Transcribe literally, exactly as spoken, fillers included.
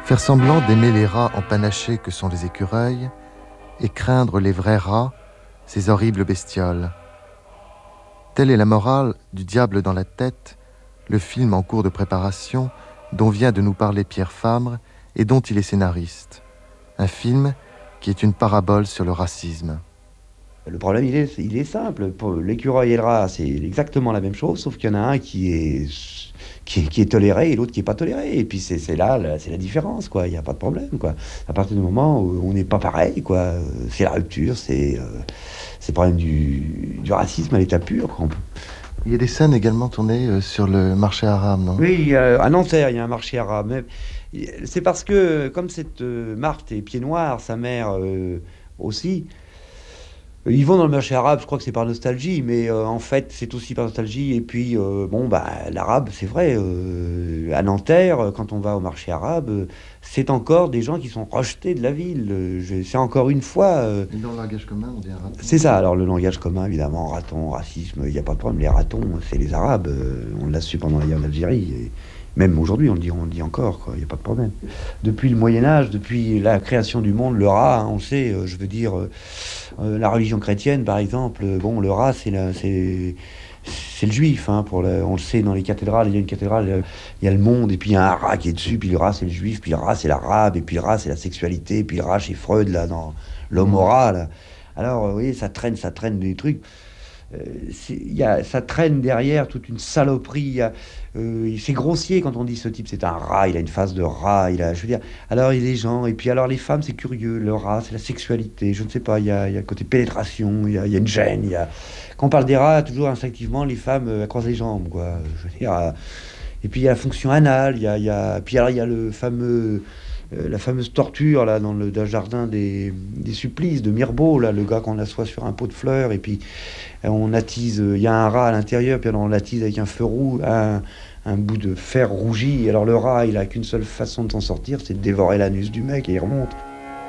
Faire semblant d'aimer les rats empanachés que sont les écureuils et craindre les vrais rats, ces horribles bestioles. Telle est la morale du Diable dans la tête, le film en cours de préparation dont vient de nous parler Pierre Famre et dont il est scénariste. Un film qui est une parabole sur le racisme. Le problème, il est, il est simple. Pour l'écureuil et le rat, c'est exactement la même chose, sauf qu'il y en a un qui est, qui est, qui est toléré et l'autre qui n'est pas toléré. Et puis c'est, c'est là, là, c'est la différence, quoi. Il n'y a pas de problème, quoi. À partir du moment où on n'est pas pareil, quoi, c'est la rupture, c'est, euh, c'est le problème du, du racisme à l'état pur, quoi. Il y a des scènes également tournées sur le marché arabe, non ? Oui, euh, à Nanterre, il y a un marché arabe. Mais c'est parce que, comme cette euh, Marthe est pied noir, sa mère euh, aussi, ils vont dans le marché arabe, je crois que c'est par nostalgie, mais euh, en fait, c'est aussi par nostalgie. Et puis, euh, bon, bah, l'arabe, c'est vrai, euh, à Nanterre, quand on va au marché arabe, euh, c'est encore des gens qui sont rejetés de la ville. Euh, je- c'est encore une fois... euh, Et dans le langage commun, on dit un raton. c'est ça, alors le langage commun, évidemment, raton, racisme, il n'y a pas de problème. Les ratons, c'est les Arabes, euh, on l'a su pendant la guerre d'Algérie. Et même aujourd'hui, on le dit, on le dit encore, quoi, il n'y a pas de problème. Depuis le Moyen-Âge, depuis la création du monde, le rat, hein, on le sait, euh, je veux dire, euh, euh, la religion chrétienne, par exemple, euh, bon, le rat, c'est, la, c'est, c'est le juif, hein, pour la- on le sait, dans les cathédrales, il y a une cathédrale, euh, il y a le monde, et puis il y a un rat qui est dessus, puis le rat, c'est le juif, puis le rat, c'est l'arabe, et puis le rat, c'est la sexualité, puis le rat, c'est Freud, là, dans l'homme au rat, là. Alors, euh, vous voyez, ça traîne, ça traîne des trucs. Euh, c'est- y a, ça traîne derrière toute une saloperie. y a, euh, c'est grossier quand on dit ce type, c'est un rat, il a une face de rat. Il a, je veux dire, alors il y a les gens, et puis alors les femmes, c'est curieux. Le rat, c'est la sexualité. Je ne sais pas, il y a, il y a le côté pénétration, il y a, il y a une gêne. Il y a... Quand on parle des rats, toujours instinctivement, les femmes euh, elles croisent les jambes, quoi. Je veux dire, euh, et puis il y a la fonction anale, il y a, il y a... puis alors il y a le fameux. Euh, la fameuse torture là dans le, dans le jardin des, des supplices de Mirbeau, là, le gars qu'on assoit sur un pot de fleurs et puis euh, on attise, il euh, y a un rat à l'intérieur, puis alors on l'attise avec un feu roux, un, un bout de fer rougi. Alors le rat, il a qu'une seule façon de s'en sortir, c'est de dévorer l'anus du mec et il remonte.